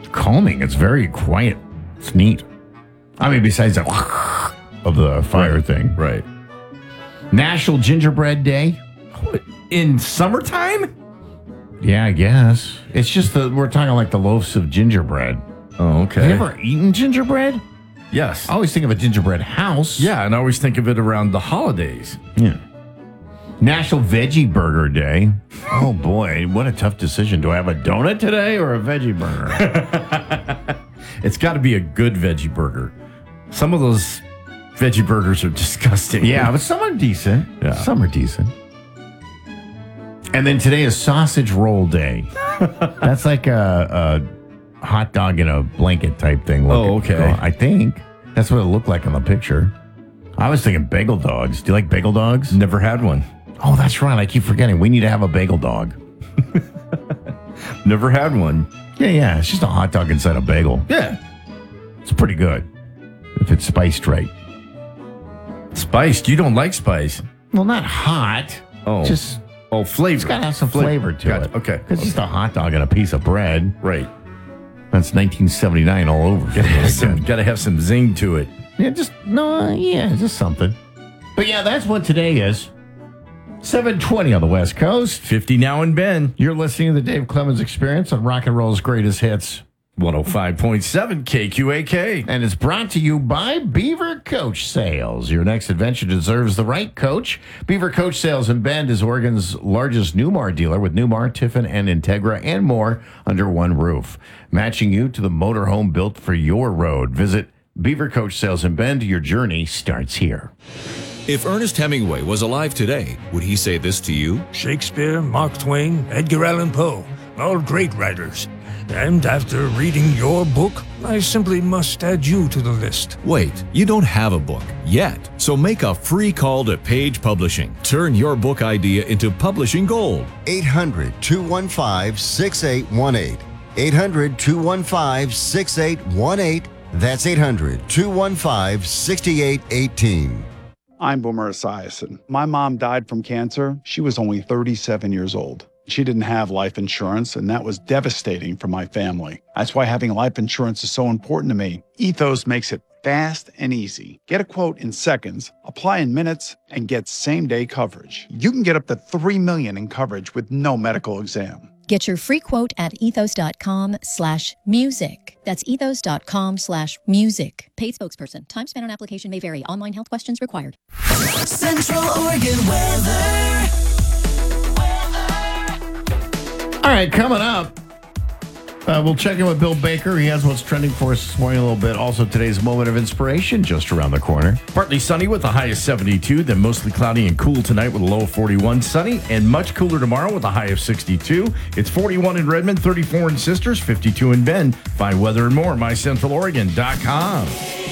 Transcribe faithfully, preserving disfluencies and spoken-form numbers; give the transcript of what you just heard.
calming. It's very quiet. It's neat. I mean, besides the of the fire right. thing. Right. National Gingerbread Day. In summertime? Yeah, I guess. It's just that we're talking like the loaves of gingerbread. Oh, okay. Have you ever eaten gingerbread? Yes. I always think of a gingerbread house. Yeah, and I always think of it around the holidays. Yeah. National Veggie Burger Day. Oh, boy. What a tough decision. Do I have a donut today or a veggie burger? It's got to be a good veggie burger. Some of those veggie burgers are disgusting. Yeah, but some are decent. Yeah. Some are decent. And then today is Sausage Roll Day. That's like a, a hot dog in a blanket type thing. Oh, okay. I think. That's what it looked like in the picture. I was thinking bagel dogs. Do you like bagel dogs? Never had one. Oh, that's right. I keep forgetting. We need to have a bagel dog. Never had one. Yeah, yeah. It's just a hot dog inside a bagel. Yeah. It's pretty good if it's spiced right. Spiced? You don't like spice? Well, not hot. Oh. Just, oh, flavor. it's got to have some Fla- flavor to Gotcha. it. Okay. Because it's just a hot dog and a piece of bread. Right. That's nineteen seventy-nine all over. Gotta have, some, gotta have some zing to it. Yeah, just, no, yeah, just something. But yeah, that's what today is. seven twenty on the West Coast. fifty now in Ben. You're listening to the Dave Clemens Experience on Rock and Roll's Greatest Hits. one oh five point seven K Q A K. And it's brought to you by Beaver Coach Sales. Your next adventure deserves the right coach. Beaver Coach Sales in Bend is Oregon's largest Newmar dealer with Newmar, Tiffin, and Integra and more under one roof. Matching you to the motorhome built for your road. Visit Beaver Coach Sales in Bend. Your journey starts here. If Ernest Hemingway was alive today, would he say this to you? Shakespeare, Mark Twain, Edgar Allan Poe, all great writers. And after reading your book, I simply must add you to the list. Wait, you don't have a book yet. So make a free call to Page Publishing. Turn your book idea into publishing gold. eight hundred, two one five, six eight one eight. eight hundred, two one five, six eight one eight. That's eight hundred, two one five, six eight one eight. I'm Boomer Esiason. My mom died from cancer. She was only thirty-seven years old. She didn't have life insurance, and that was devastating for my family. That's why having life insurance is so important to me. Ethos makes it fast and easy. Get a quote in seconds, apply in minutes, and get same-day coverage. You can get up to three million dollars in coverage with no medical exam. Get your free quote at ethos.com slash music. That's ethos.com slash music. Paid spokesperson. Time spent on application may vary. Online health questions required. Central Oregon weather. All right, coming up, uh, we'll check in with Bill Baker. He has what's trending for us this morning a little bit. Also, today's moment of inspiration just around the corner. Partly sunny with a high of seventy-two, then mostly cloudy and cool tonight with a low of forty-one. Sunny and much cooler tomorrow with a high of sixty-two. It's forty-one in Redmond, thirty-four in Sisters, fifty-two in Bend. Find weather and more at my central oregon dot com.